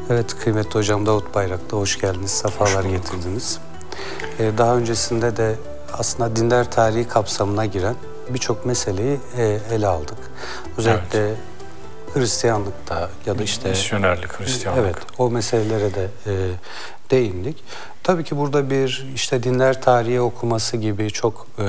Evet, kıymetli hocam Davut Bayrak'ta hoş geldiniz, sefalar getirdiniz. Daha öncesinde de aslında dinler tarihi kapsamına giren birçok meseleyi ele aldık. Özellikle Hristiyanlıkta ya da işte... Misyonerlik, Hristiyanlık. Evet, o meselelere de değindik. Tabii ki burada bir işte dinler tarihi okuması gibi çok